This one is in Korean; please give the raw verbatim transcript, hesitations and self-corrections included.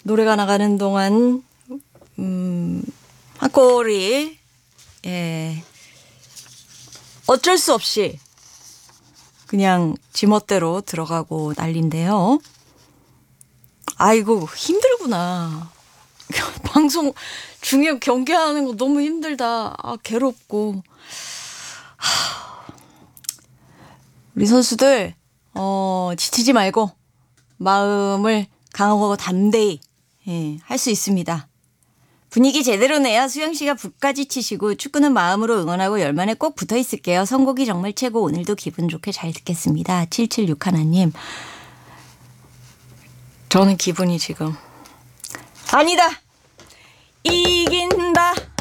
노래가 나가는 동안 음, 한 골이 예, 어쩔 수 없이 그냥 지멋대로 들어가고 난리인데요. 아이고 힘들구나. 방송 중에 경기하는 거 너무 힘들다. 아, 괴롭고. 하, 우리 선수들 어, 지치지 말고 마음을 강하고 담대히 예, 할 수 있습니다. 분위기 제대로 내야 수영 씨가 붓까지 치시고 축구는 마음으로 응원하고 열만에 꼭 붙어 있을게요. 선곡이 정말 최고. 오늘도 기분 좋게 잘 듣겠습니다. 칠칠육 하나님. 저는 기분이 지금 아니다. 이긴다.